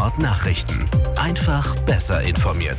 Nord Nachrichten. Einfach besser informiert.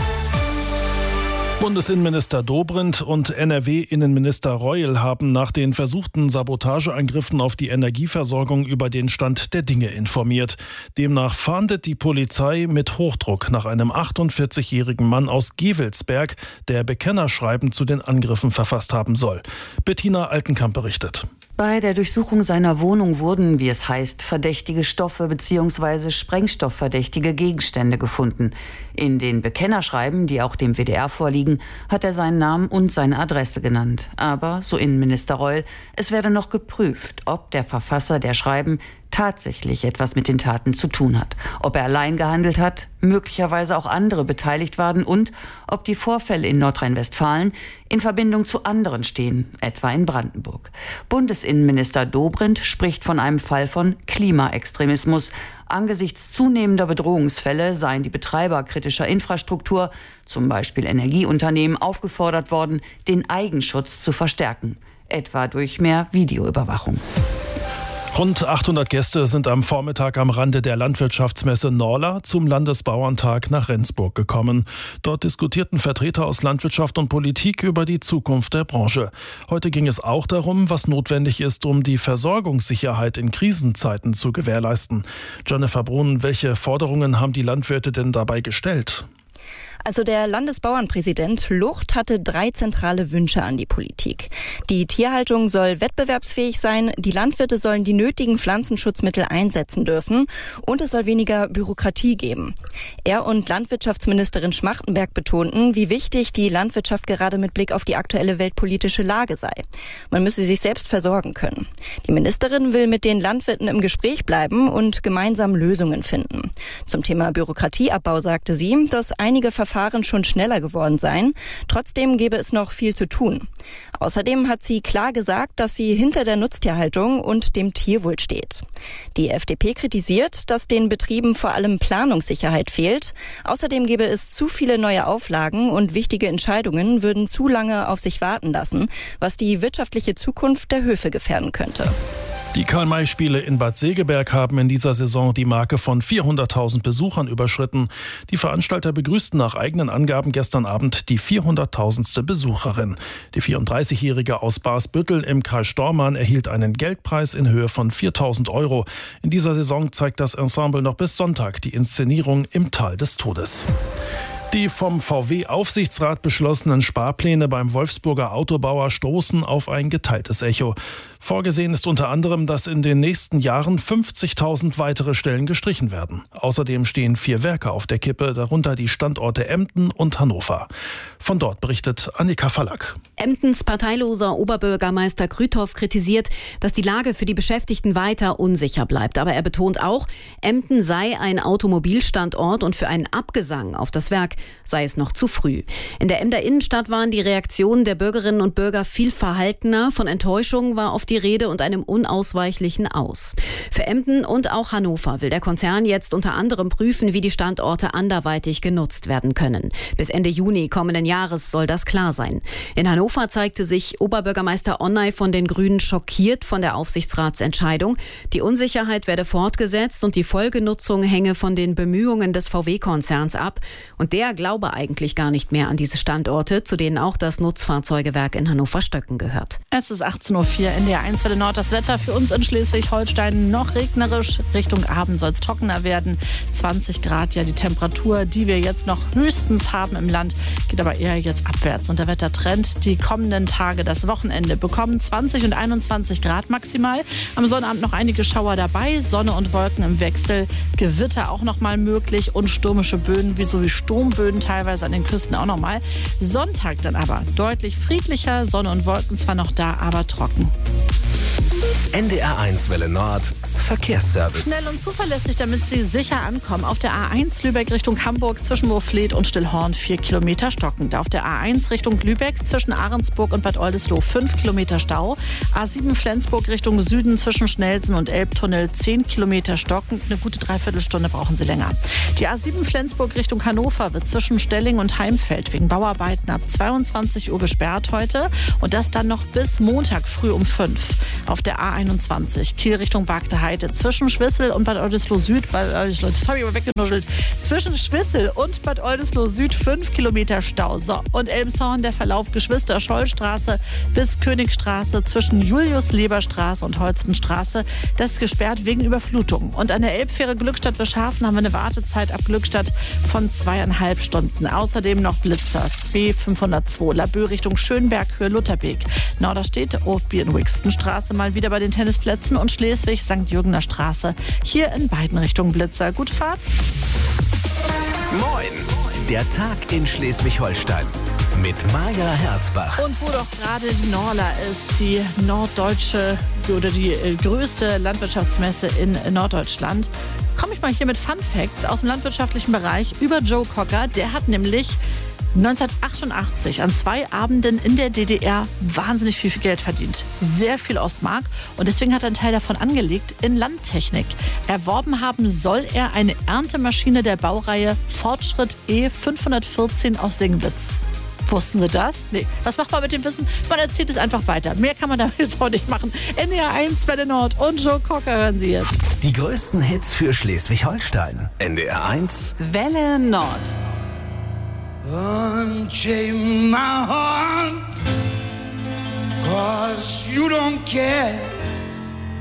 Bundesinnenminister Dobrindt und NRW-Innenminister Reul haben nach den versuchten Sabotageangriffen auf die Energieversorgung über den Stand der Dinge informiert. Demnach fahndet die Polizei mit Hochdruck nach einem 48-jährigen Mann aus Gevelsberg, der Bekennerschreiben zu den Angriffen verfasst haben soll. Bettina Altenkamp berichtet. Bei der Durchsuchung seiner Wohnung wurden, wie es heißt, verdächtige Stoffe bzw. sprengstoffverdächtige Gegenstände gefunden. In den Bekennerschreiben, die auch dem WDR vorliegen, hat er seinen Namen und seine Adresse genannt. Aber, so Innenminister Reul, es werde noch geprüft, ob der Verfasser der Schreiben tatsächlich etwas mit den Taten zu tun hat. Ob er allein gehandelt hat, möglicherweise auch andere beteiligt waren und ob die Vorfälle in Nordrhein-Westfalen in Verbindung zu anderen stehen, etwa in Brandenburg. Bundesinnenminister Dobrindt spricht von einem Fall von Klimaextremismus. Angesichts zunehmender Bedrohungsfälle seien die Betreiber kritischer Infrastruktur, zum Beispiel Energieunternehmen, aufgefordert worden, den Eigenschutz zu verstärken, etwa durch mehr Videoüberwachung. Rund 800 Gäste sind am Vormittag am Rande der Landwirtschaftsmesse Norla zum Landesbauerntag nach Rendsburg gekommen. Dort diskutierten Vertreter aus Landwirtschaft und Politik über die Zukunft der Branche. Heute ging es auch darum, was notwendig ist, um die Versorgungssicherheit in Krisenzeiten zu gewährleisten. Jennifer Brun, welche Forderungen haben die Landwirte denn dabei gestellt? Also der Landesbauernpräsident Lucht hatte 3 zentrale Wünsche an die Politik. Die Tierhaltung soll wettbewerbsfähig sein, die Landwirte sollen die nötigen Pflanzenschutzmittel einsetzen dürfen und es soll weniger Bürokratie geben. Er und Landwirtschaftsministerin Schmachtenberg betonten, wie wichtig die Landwirtschaft gerade mit Blick auf die aktuelle weltpolitische Lage sei. Man müsse sich selbst versorgen können. Die Ministerin will mit den Landwirten im Gespräch bleiben und gemeinsam Lösungen finden. Zum Thema Bürokratieabbau sagte sie, dass einige Verfahren schon schneller geworden seien. Trotzdem gäbe es noch viel zu tun. Außerdem hat sie klar gesagt, dass sie hinter der Nutztierhaltung und dem Tierwohl steht. Die FDP kritisiert, dass den Betrieben vor allem Planungssicherheit fehlt. Außerdem gäbe es zu viele neue Auflagen und wichtige Entscheidungen würden zu lange auf sich warten lassen, was die wirtschaftliche Zukunft der Höfe gefährden könnte. Die Karl-May-Spiele in Bad Segeberg haben in dieser Saison die Marke von 400.000 Besuchern überschritten. Die Veranstalter begrüßten nach eigenen Angaben gestern Abend die 400.000. Besucherin. Die 34-Jährige aus Barsbüttel im Kreis Stormarn erhielt einen Geldpreis in Höhe von 4.000 €. In dieser Saison zeigt das Ensemble noch bis Sonntag die Inszenierung im Tal des Todes. Die vom VW-Aufsichtsrat beschlossenen Sparpläne beim Wolfsburger Autobauer stoßen auf ein geteiltes Echo. Vorgesehen ist unter anderem, dass in den nächsten Jahren 50.000 weitere Stellen gestrichen werden. Außerdem stehen 4 Werke auf der Kippe, darunter die Standorte Emden und Hannover. Von dort berichtet Annika Fallack. Emdens parteiloser Oberbürgermeister Krüthoff kritisiert, dass die Lage für die Beschäftigten weiter unsicher bleibt. Aber er betont auch, Emden sei ein Automobilstandort und für einen Abgesang auf das Werk sei es noch zu früh. In der Emder Innenstadt waren die Reaktionen der Bürgerinnen und Bürger viel verhaltener. Von Enttäuschung war oft die Rede und einem unausweichlichen Aus. Für Emden und auch Hannover will der Konzern jetzt unter anderem prüfen, wie die Standorte anderweitig genutzt werden können. Bis Ende Juni kommenden Jahres soll das klar sein. In Hannover zeigte sich Oberbürgermeister Onnay von den Grünen schockiert von der Aufsichtsratsentscheidung. Die Unsicherheit werde fortgesetzt und die Folgenutzung hänge von den Bemühungen des VW-Konzerns ab. Und der glaube eigentlich gar nicht mehr an diese Standorte, zu denen auch das Nutzfahrzeugewerk in Hannover-Stöcken gehört. Es ist 18:04 Uhr in der 1 Welle Nord. Das Wetter für uns in Schleswig-Holstein noch regnerisch. Richtung Abend soll es trockener werden. 20 Grad, ja die Temperatur, die wir jetzt noch höchstens haben im Land, geht aber eher jetzt abwärts. Und der Wettertrend, die kommenden Tage, das Wochenende, bekommen 20 und 21 Grad maximal. Am Sonnabend noch einige Schauer dabei, Sonne und Wolken im Wechsel. Gewitter auch noch mal möglich und stürmische Böen, sowie Sturmböen teilweise an den Küsten auch nochmal. Sonntag dann aber deutlich friedlicher, Sonne und Wolken zwar noch da, aber trocken. NDR 1 Welle Nord Verkehrsservice. Schnell und zuverlässig, damit Sie sicher ankommen. Auf der A1 Lübeck Richtung Hamburg zwischen Moorfleet und Stillhorn 4 Kilometer stockend. Auf der A1 Richtung Lübeck zwischen Ahrensburg und Bad Oldesloe 5 Kilometer Stau. A7 Flensburg Richtung Süden zwischen Schnelsen und Elbtunnel 10 Kilometer stockend. Eine gute Dreiviertelstunde brauchen Sie länger. Die A7 Flensburg Richtung Hannover wird zwischen Stelling und Heimfeld wegen Bauarbeiten ab 22 Uhr gesperrt heute. Und das dann noch bis Montag früh um 5. Auf der A21 Kiel Richtung Bagdeheide Seite. Zwischen Schwissel und Bad Oldesloe Süd, zwischen Schwissel und Bad Oldesloe Süd 5 Kilometer Stau. So, und Elmshorn, der Verlauf Geschwister-Scholl-Straße bis Königstraße zwischen Julius-Leber-Straße und Holstenstraße. Das ist gesperrt wegen Überflutung. Und an der Elbfähre Glückstadt-Bischhafen haben wir eine Wartezeit ab Glückstadt von 2,5 Stunden. Außerdem noch Blitzer. B502 Laboe Richtung Schönberg, Höhe Lutherbeek. Norderstedt, Oldby in Wixtonstraße mal wieder bei den Tennisplätzen und Schleswig, St. Jürgener Straße. Hier in beiden Richtungen Blitzer. Gute Fahrt. Moin, der Tag in Schleswig-Holstein mit Maja Herzbach. Und wo doch gerade die Norla ist, die norddeutsche oder die größte Landwirtschaftsmesse in Norddeutschland, komme ich mal hier mit Fun Facts aus dem landwirtschaftlichen Bereich über Joe Cocker. Der hat nämlich 1988 an 2 Abenden in der DDR wahnsinnig viel Geld verdient. Sehr viel Ostmark. Und deswegen hat er einen Teil davon angelegt in Landtechnik. Erworben haben soll er eine Erntemaschine der Baureihe Fortschritt E514 aus Singlitz. Wussten Sie das? Nee. Was macht man mit dem Wissen? Man erzählt es einfach weiter. Mehr kann man damit jetzt auch nicht machen. NDR 1, Welle Nord und Joe Cocker hören Sie jetzt. Die größten Hits für Schleswig-Holstein. NDR 1, Welle Nord. Unchain my heart, 'cause you don't care.